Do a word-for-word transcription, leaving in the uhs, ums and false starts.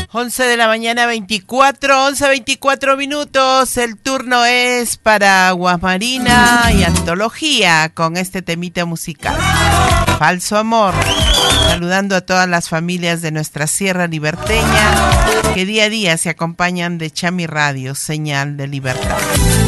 once de la mañana, veinticuatro, once, veinticuatro minutos. El turno es para Aguasmarina y Antología con este temita musical. Falso Amor. Saludando a todas las familias de nuestra Sierra Liberteña que día a día se acompañan de Chami Radio, señal de libertad.